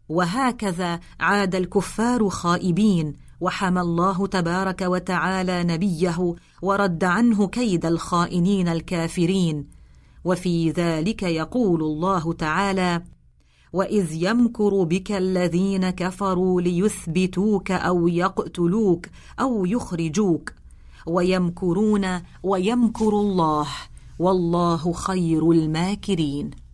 وهكذا عاد الكفار خائبين، وحمى الله تبارك وتعالى نبيه ورد عنه كيد الخائنين الكافرين. وفي ذلك يقول الله تعالى: وإذ يمكر بك الذين كفروا ليثبتوك أو يقتلوك أو يخرجوك ويمكرون ويمكر الله والله خير الماكرين.